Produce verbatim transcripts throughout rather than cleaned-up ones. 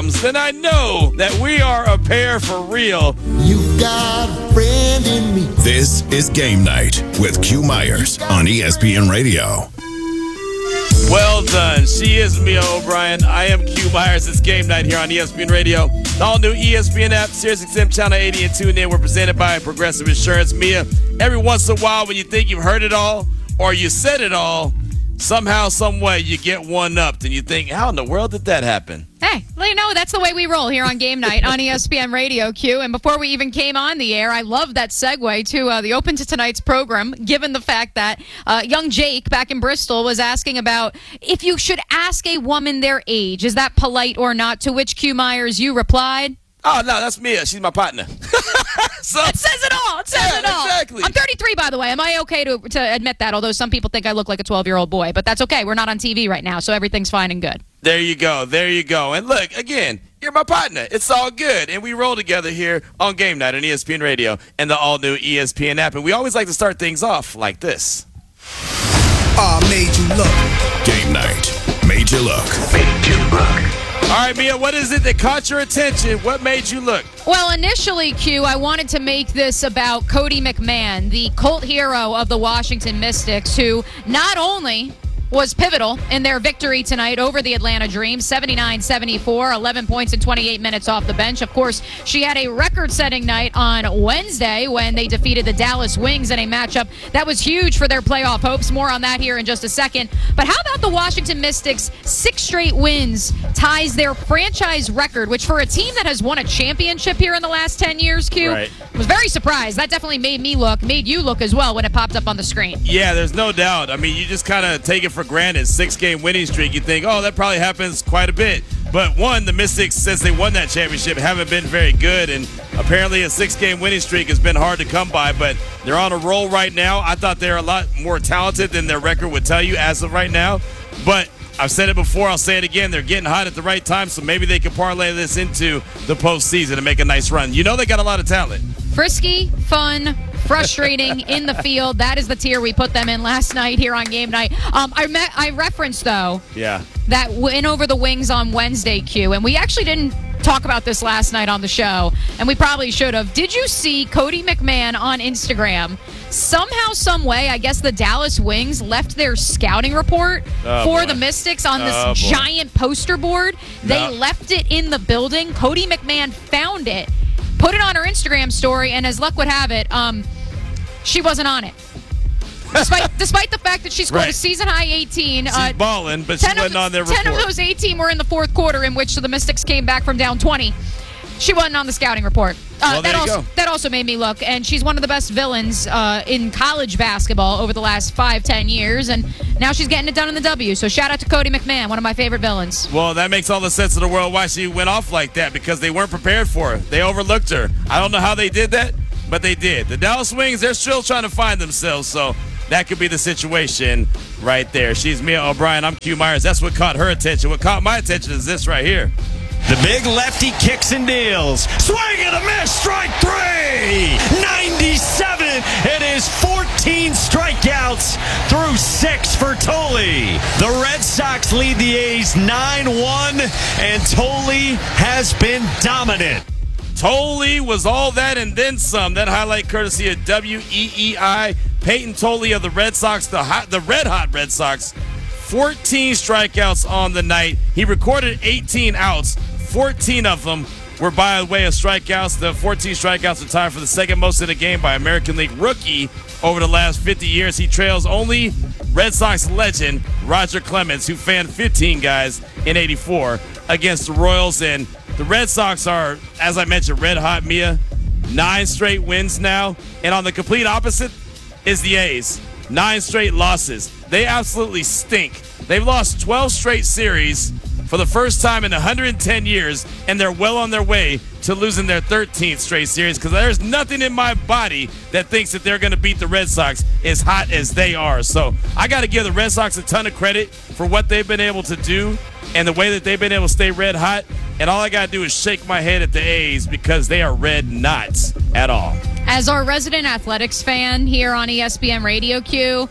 comes, then I know that we are a pair for real. You got a friend in me. This is Game Night with Q Myers on E S P N Radio. Well done. She is Mia O'Brien. I am Q Myers. It's Game Night here on E S P N Radio. The all-new E S P N app, SiriusXM Channel eighty and tune in. We're presented by Progressive Insurance. Mia, every once in a while when you think you've heard it all or you said it all, somehow, some way, you get one-upped and you think, how in the world did that happen? Hey, you know, that's the way we roll here on Game Night on E S P N Radio, Q. And before we even came on the air, I love that segue to uh, the Open to Tonight's program, given the fact that uh, young Jake back in Bristol was asking about if you should ask a woman their age. Is that polite or not? To which, Q Myers, you replied, oh, no, that's Mia. She's my partner. So, it says it all. It says yeah, it all. Exactly. I'm thirty-three, by the way. Am I okay to, to admit that? Although some people think I look like a twelve-year-old boy. But that's okay. We're not on T V right now, so everything's fine and good. There you go. There you go. And look, again, you're my partner. It's all good. And we roll together here on Game Night on E S P N Radio and the all-new E S P N app. And we always like to start things off like this. I made you look. Game Night made you look. Made you look. All right, Mia, what is it that caught your attention? What made you look? Well, initially, Q, I wanted to make this about Cody McMahon, the cult hero of the Washington Mystics, who not only was pivotal in their victory tonight over the Atlanta Dream, seventy-nine seventy-four, eleven points in twenty-eight minutes off the bench. Of course, she had a record-setting night on Wednesday when they defeated the Dallas Wings in a matchup that was huge for their playoff hopes. More on that here in just a second. But how about the Washington Mystics? Six straight wins ties their franchise record, which for a team that has won a championship here in the last ten years, Q, right. was very surprised. That definitely made me look, made you look as well when it popped up on the screen. Yeah, there's no doubt. I mean, you just kind of take it for granted. Six-game winning streak. You think, oh, that probably happens quite a bit. But one, the Mystics, since they won that championship, haven't been very good. And apparently a six-game winning streak has been hard to come by. But they're on a roll right now. I thought they're a lot more talented than their record would tell you as of right now. But I've said it before. I'll say it again. They're getting hot at the right time, so maybe they can parlay this into the postseason and make a nice run. You know they got a lot of talent. Frisky, fun, frustrating in the field. That is the tier we put them in last night here on Game Night. Um, I met, I referenced, though, yeah, that win over the Wings on Wednesday, Q, and we actually didn't talk about this last night on the show, and we probably should have. Did you see Cody McMahon on Instagram? Somehow, some way, I guess the Dallas Wings left their scouting report oh, for boy. the Mystics on this oh, giant poster board. They no. left it in the building. Cody McMahon found it, put it on her Instagram story, and as luck would have it, um, she wasn't on it. Despite, despite the fact that she scored right. a season-high eighteen. She's uh, balling, but she wasn't on their report. ten of those eighteen were in the fourth quarter, in which the Mystics came back from down twenty. She wasn't on the scouting report. Uh, well, there that, you also, go. that also made me look. And she's one of the best villains uh, in college basketball over the last five, ten years. And now she's getting it done in the W. So shout out to Cody McMahon, one of my favorite villains. Well, that makes all the sense in the world why she went off like that, because they weren't prepared for her. They overlooked her. I don't know how they did that, but they did. The Dallas Wings, they're still trying to find themselves, so that could be the situation right there. She's Mia O'Brien. I'm Q Myers. That's what caught her attention. What caught my attention is this right here. The big lefty kicks and deals. Swing and a miss. Strike three. ninety-seven. It is fourteen strikeouts through six for Tolle. The Red Sox lead the A's nine one, and Tolle has been dominant. Tolle was all that and then some. That highlight courtesy of W E E I. Peyton Tolle of the Red Sox, the hot, the red hot Red Sox. fourteen strikeouts on the night. He recorded eighteen outs. fourteen of them were by way of strikeouts. The fourteen strikeouts are tied for the second most in the game by American League rookie over the last fifty years. He trails only Red Sox legend Roger Clemens, who fanned fifteen guys in eighty-four against the Royals. And the Red Sox are, as I mentioned, red hot, Mia. Nine straight wins now. And on the complete opposite is the A's. Nine straight losses. They absolutely stink. They've lost twelve straight series for the first time in one hundred ten years, and they're well on their way to losing their thirteenth straight series, because there's nothing in my body that thinks that they're going to beat the Red Sox as hot as they are. So I got to give the Red Sox a ton of credit for what they've been able to do and the way that they've been able to stay red hot. And all I got to do is shake my head at the A's, because they are red not at all. As our resident athletics fan here on E S P N Radio, Q,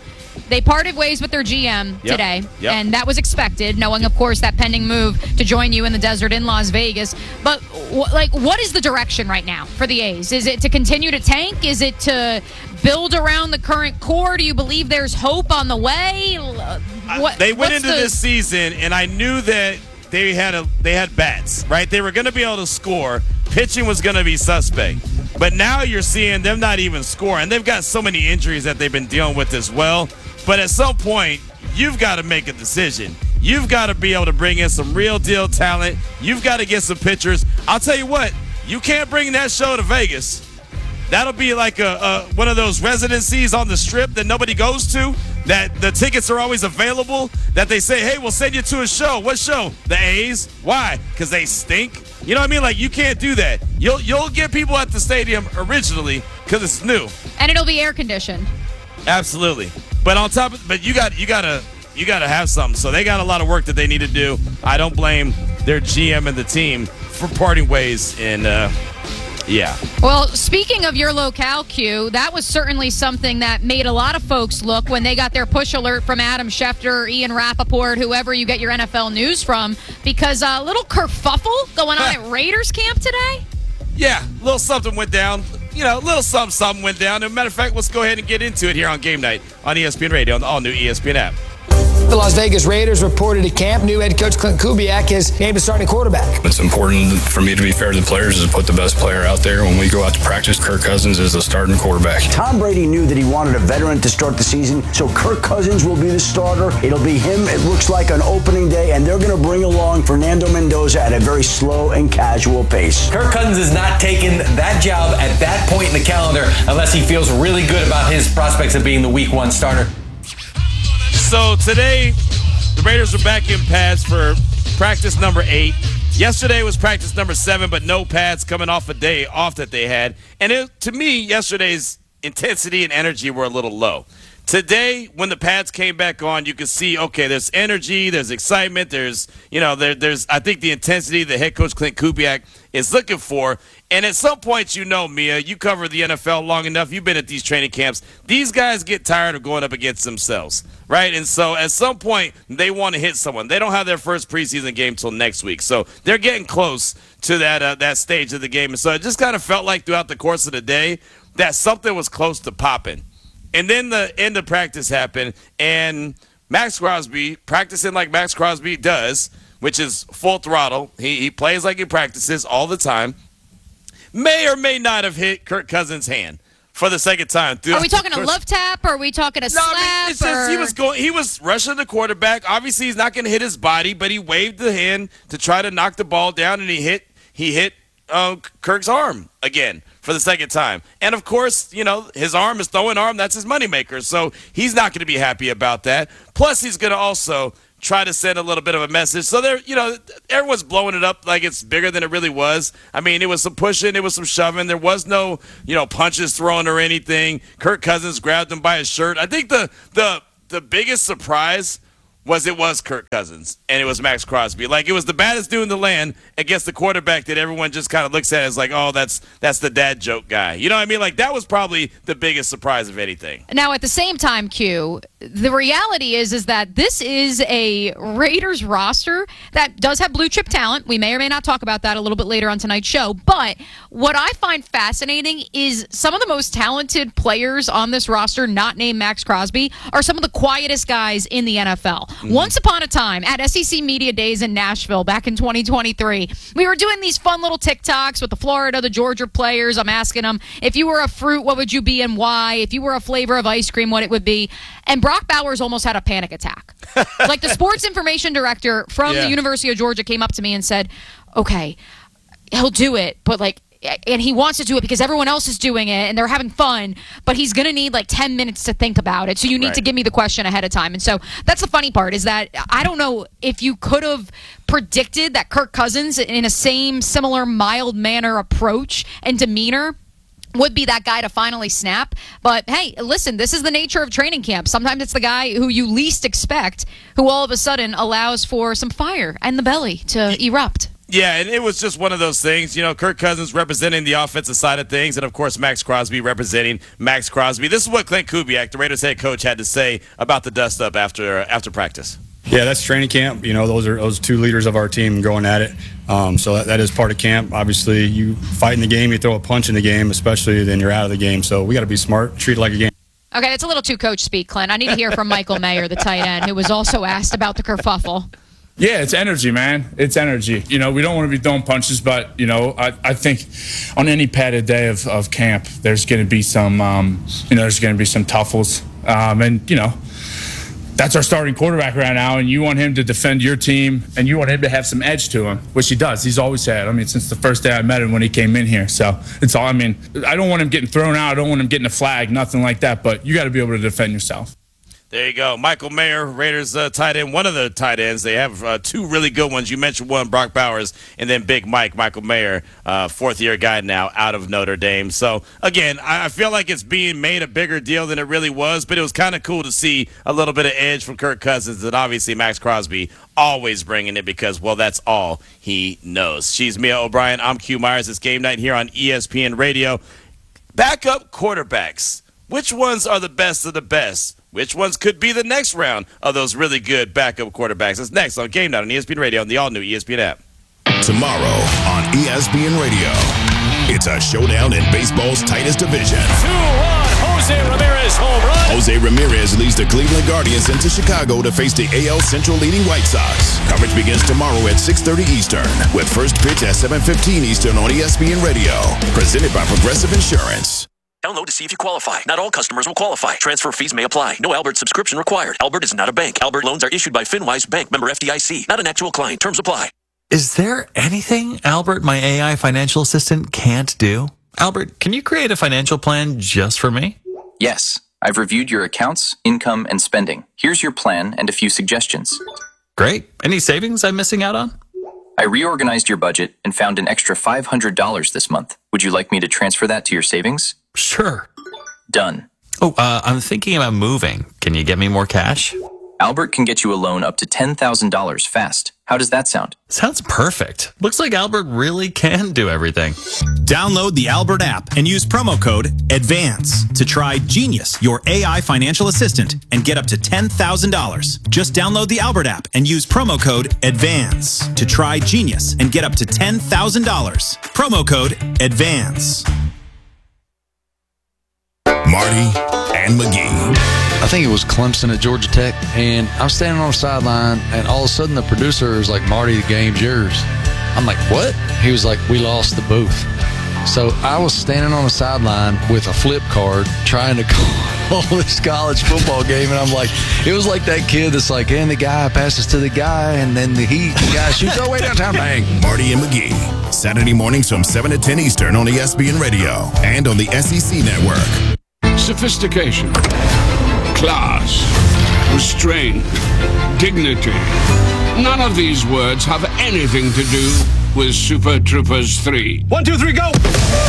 They parted ways with their G M Yep. today, Yep. and that was expected, knowing, of course, that pending move to join you in the desert in Las Vegas. But, wh- like, what is the direction right now for the A's? Is it to continue to tank? Is it to build around the current core? Do you believe there's hope on the way? What, They went what's into the- this season, and I knew that they had a they had bats, right? They were going to be able to score. Pitching was going to be suspect. But now you're seeing them not even scoring. They've got so many injuries that they've been dealing with as well. But at some point, you've got to make a decision. You've got to be able to bring in some real deal talent. You've got to get some pitchers. I'll tell you what, you can't bring that show to Vegas. That'll be like a, a one of those residencies on the Strip that nobody goes to, that the tickets are always available, that they say, hey, we'll send you to a show. What show? The A's. Why? Because they stink. You know what I mean? Like, you can't do that. You'll you'll get people at the stadium originally because it's new. And it'll be air conditioned. Absolutely. But on top of, but you got you gotta you gotta have something. So they got a lot of work that they need to do. I don't blame their G M and the team for parting ways, and uh, yeah. Well, speaking of your locale, Q, that was certainly something that made a lot of folks look when they got their push alert from Adam Schefter, Ian Rappaport, whoever you get your N F L news from, because a little kerfuffle going on at Raiders camp today. Yeah, a little something went down. You know, a little something, something went down. As a matter of fact, let's go ahead and get into it here on Game Night on E S P N Radio, on the all-new E S P N app. The Las Vegas Raiders reported at camp new head coach Clint Kubiak is named a starting quarterback. It's important for me to be fair to the players is to put the best player out there. When we go out to practice, Kirk Cousins is the starting quarterback. Tom Brady knew that he wanted a veteran to start the season, so Kirk Cousins will be the starter. It'll be him, it looks like, on opening day, and they're going to bring along Fernando Mendoza at a very slow and casual pace. Kirk Cousins is not taking that job at that point in the calendar unless he feels really good about his prospects of being the week one starter. So today, the Raiders are back in pads for practice number eight. Yesterday was practice number seven, but no pads coming off a day off that they had. And it, to me, yesterday's intensity and energy were a little low. Today, when the pads came back on, you could see, okay, there's energy, there's excitement, there's, you know, there, there's, I think the intensity the head coach Clint Kubiak is looking for. And at some point, you know, Mia, you cover the N F L long enough, you've been at these training camps. These guys get tired of going up against themselves, right? And so at some point, they want to hit someone. They don't have their first preseason game till next week. So they're getting close to that uh, that stage of the game. And so it just kind of felt like throughout the course of the day that something was close to popping. And then the end of practice happened, and Max Crosby, practicing like Max Crosby does, which is full throttle, he, he plays like he practices all the time, may or may not have hit Kirk Cousins' hand for the second time. Are we talking a love tap? Or are we talking a no, slap? I mean, it's just, he or- was going. He was rushing the quarterback. Obviously, he's not going to hit his body, but he waved the hand to try to knock the ball down, and he hit. He hit uh, Kirk's arm again for the second time. And, of course, you know, his arm is throwing arm. That's his moneymaker. So he's not going to be happy about that. Plus, he's going to also try to send a little bit of a message. So, there, you know, everyone's blowing it up like it's bigger than it really was. I mean, it was some pushing. It was some shoving. There was no, you know, punches thrown or anything. Kirk Cousins grabbed him by his shirt. I think the the the biggest surprise was it was Kirk Cousins, and it was Max Crosby. Like, it was the baddest dude in the land against the quarterback that everyone just kind of looks at as like, oh, that's that's the dad joke guy. You know what I mean? Like, that was probably the biggest surprise of anything. Now, at the same time, Q, the reality is is that this is a Raiders roster that does have blue chip talent. We may or may not talk about that a little bit later on tonight's show. But what I find fascinating is some of the most talented players on this roster, not named Max Crosby, are some of the quietest guys in the N F L. Mm-hmm. Once upon a time, at S E C Media Days in Nashville back in twenty twenty-three, we were doing these fun little TikToks with the Florida, the Georgia players. I'm asking them, if you were a fruit, what would you be and why? If you were a flavor of ice cream, what it would be. And Brock Bowers almost had a panic attack. Like, the sports information director from Yeah. the University of Georgia came up to me and said, okay, he'll do it, but like, and he wants to do it because everyone else is doing it and they're having fun, but he's going to need like ten minutes to think about it. So you need Right. to give me the question ahead of time. And so that's the funny part, is that I don't know if you could have predicted that Kirk Cousins, in a same similar mild manner approach and demeanor, would be that guy to finally snap. But hey, listen, this is the nature of training camp. Sometimes it's the guy who you least expect who all of a sudden allows for some fire and the belly to erupt. Yeah, and it was just one of those things. You know, Kirk Cousins representing the offensive side of things, and, of course, Max Crosby representing Max Crosby. This is what Clint Kubiak, the Raiders head coach, had to say about the dust-up after after practice. Yeah, that's training camp. You know, those are those two leaders of our team going at it. Um, so that, that is part of camp. Obviously, you fight in the game, you throw a punch in the game, especially then you're out of the game. So we got to be smart, treat it like a game. Okay, it's a little too coach speak, Clint. I need to hear from Michael Mayer, the tight end, who was also asked about the kerfuffle. Yeah, it's energy, man. It's energy. You know, we don't want to be throwing punches, but, you know, I, I think on any padded day of, of camp, there's going to be some, um, you know, there's going to be some tuffles. Um, and, you know, that's our starting quarterback right now, and you want him to defend your team, and you want him to have some edge to him, which he does. He's always had. I mean, since the first day I met him when he came in here. So it's all, I mean, I don't want him getting thrown out. I don't want him getting a flag, nothing like that, but you got to be able to defend yourself. There you go. Michael Mayer, Raiders uh, tight end, one of the tight ends. They have uh, two really good ones. You mentioned one, Brock Bowers, and then Big Mike, Michael Mayer, uh, fourth-year guy now out of Notre Dame. So, again, I, I feel like it's being made a bigger deal than it really was, but it was kind of cool to see a little bit of edge from Kirk Cousins and obviously Max Crosby always bringing it because, well, that's all he knows. She's Mia O'Brien. I'm Q Myers. It's game night here on E S P N Radio. Backup quarterbacks. Which ones are the best of the best? Which ones could be the next round of those really good backup quarterbacks? That's next on Game Night on E S P N Radio and the all-new E S P N app. Tomorrow on E S P N Radio, it's a showdown in baseball's tightest division. two one, Jose Ramirez home run. Jose Ramirez leads the Cleveland Guardians into Chicago to face the A L Central leading White Sox. Coverage begins tomorrow at six thirty Eastern, with first pitch at seven fifteen Eastern on E S P N Radio. Presented by Progressive Insurance. Download to see if you qualify. Not all customers will qualify. Transfer fees may apply. No Albert subscription required. Albert is not a bank. Albert loans are issued by FinWise Bank, member F D I C. Not an actual client. Terms apply. Is there anything Albert, my A I financial assistant, can't do? Albert, can you create a financial plan just for me? Yes. I've reviewed your accounts, income, and spending. Here's your plan and a few suggestions. Great. Any savings I'm missing out on? I reorganized your budget and found an extra five hundred dollars this month. Would you like me to transfer that to your savings? Sure. Done. Oh, uh, I'm thinking about moving. Can you get me more cash? Albert can get you a loan up to ten thousand dollars fast. How does that sound? Sounds perfect. Looks like Albert really can do everything. Download the Albert app and use promo code ADVANCE to try Genius, your A I financial assistant, and get up to ten thousand dollars. Just download the Albert app and use promo code ADVANCE to try Genius and get up to ten thousand dollars. Promo code ADVANCE. Marty and McGee. I think it was Clemson at Georgia Tech, and I'm standing on the sideline, and all of a sudden the producer is like, Marty, the game's yours. I'm like, what? He was like, we lost the booth. So I was standing on the sideline with a flip card trying to call this college football game, and I'm like, it was like that kid that's like, and the guy passes to the guy, and then the, he, the guy shoots all the way downtown, bang. Marty and McGee, Saturday mornings from seven to ten Eastern on E S P N Radio and on the S E C Network. Sophistication, class, restraint, dignity. None of these words have anything to do with Super Troopers three. One, two, three, go!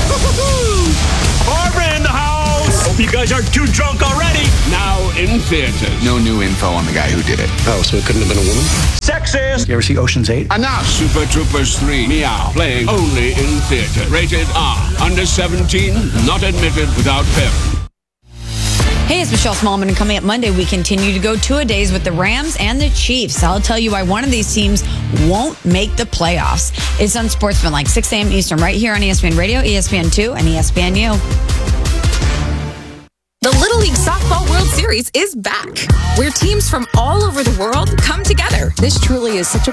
Barbara in the house! Hope you guys aren't too drunk already. Now in theaters. No new info on the guy who did it. Oh, so it couldn't have been a woman? Sexist! You ever see Ocean's eight? Enough! Super Troopers three, Meow, playing only in theater. Rated R. Under seventeen, not admitted without parent. Hey, it's Michelle Smallman, and coming up Monday, we continue to go two-a-days with the Rams and the Chiefs. I'll tell you why one of these teams won't make the playoffs. It's Unsportsmanlike, six a.m. Eastern, right here on E S P N Radio, E S P N two, and E S P N U. The Little League Softball World Series is back, where teams from all over the world come together. This truly is such a